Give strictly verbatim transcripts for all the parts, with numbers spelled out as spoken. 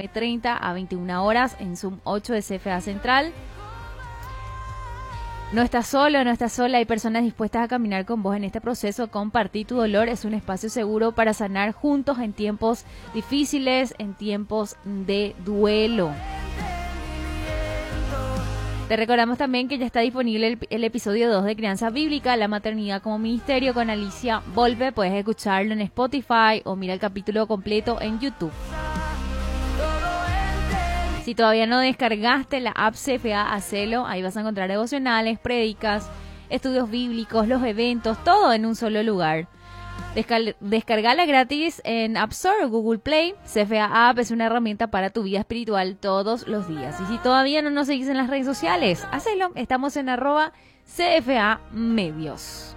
diecinueve treinta a veintiuna horas en Zoom ocho de C F A Central. No estás solo, no estás sola, hay personas dispuestas a caminar con vos en este proceso. Compartir tu dolor es un espacio seguro para sanar juntos en tiempos difíciles, en tiempos de duelo. Te recordamos también que ya está disponible el, el episodio dos de Crianza Bíblica, la maternidad como ministerio, con Alicia Volpe. Puedes escucharlo en Spotify o mira el capítulo completo en YouTube. Si todavía no descargaste la app C F A, hacelo. Ahí vas a encontrar devocionales, prédicas, estudios bíblicos, los eventos, todo en un solo lugar. Descar- descargala gratis en App Store o Google Play. C F A App es una herramienta para tu vida espiritual todos los días. Y si todavía no nos seguís en las redes sociales, hacelo. Estamos en arroba C F A Medios.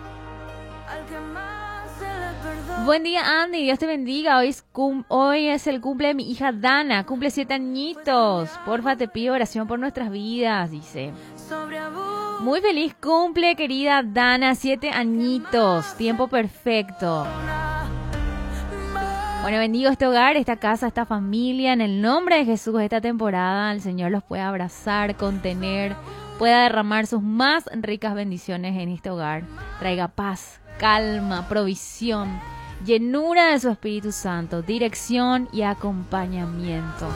Buen día, Andy, Dios te bendiga. Hoy es, cum- hoy es el cumple de mi hija Dana, cumple siete añitos. Porfa, te pido oración por nuestras vidas, dice. Muy feliz cumple, querida Dana, siete añitos, tiempo perfecto. Bueno, bendigo este hogar, esta casa, esta familia, en el nombre de Jesús. Esta temporada el Señor los pueda abrazar, contener, pueda derramar sus más ricas bendiciones en este hogar. Traiga paz, calma, provisión, llenura de su Espíritu Santo, dirección y acompañamiento.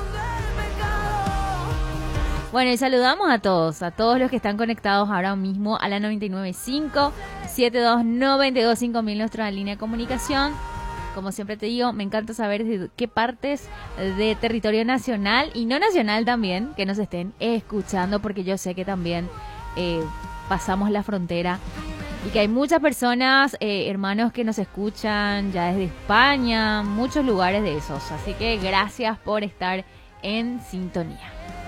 Bueno, y saludamos a todos, a todos los que están conectados ahora mismo a la noventa y nueve punto cinco, setenta y dos noventa y dos cinco mil, nuestra línea de comunicación. Como siempre te digo, me encanta saber de qué partes de territorio nacional y no nacional también que nos estén escuchando, porque yo sé que también eh, pasamos la frontera y que hay muchas personas, eh, hermanos que nos escuchan ya desde España, muchos lugares de esos. Así que gracias por estar en sintonía.